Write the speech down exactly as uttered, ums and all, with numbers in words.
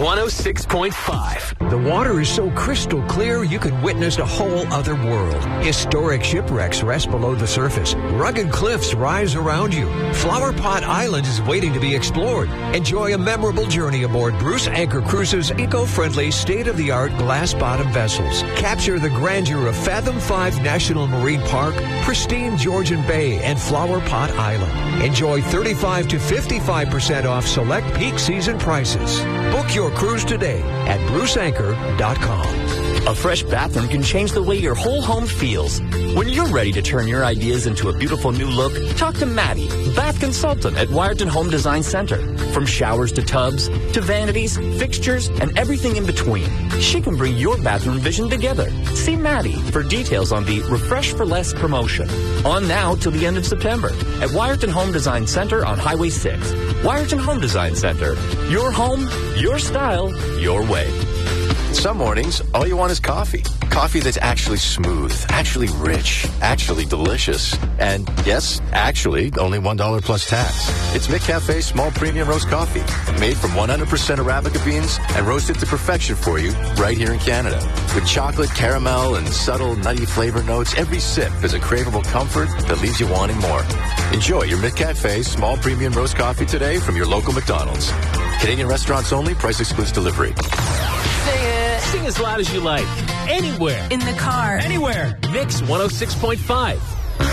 one oh six point five. The water is so crystal clear you can witness a whole other world. Historic shipwrecks rest below the surface. Rugged cliffs rise around you. Flower Pot Island is waiting to be explored. Enjoy a memorable journey aboard Bruce Anchor Cruises' eco-friendly, state-of-the-art glass-bottom vessels. Capture the grandeur of Fathom five National Marine Park, pristine Georgian Bay, and Flower Pot Island. Enjoy thirty-five to fifty-five percent off select peak season prices. Book your cruise today at bruce anchor dot com. A fresh bathroom can change the way your whole home feels. When you're ready to turn your ideas into a beautiful new look, talk to Maddie, bath consultant at Wiarton Home Design Center. From showers to tubs, to vanities, fixtures, and everything in between, she can bring your bathroom vision together. See Maddie for details on the Refresh for Less promotion. On now till the end of September at Wiarton Home Design Center on Highway six. Wiarton Home Design Center. Your home, your style, your way. Some mornings, all you want is coffee. Coffee that's actually smooth, actually rich, actually delicious. And yes, actually, only one dollar plus tax. It's McCafe Small Premium Roast Coffee, made from one hundred percent Arabica beans and roasted to perfection for you right here in Canada. With chocolate, caramel, and subtle nutty flavor notes, every sip is a craveable comfort that leaves you wanting more. Enjoy your McCafe Small Premium Roast Coffee today from your local McDonald's. Canadian restaurants only, price excludes delivery. Sing it. Sing as loud as you like. Anywhere. In the car. Anywhere. Mix one oh six point five.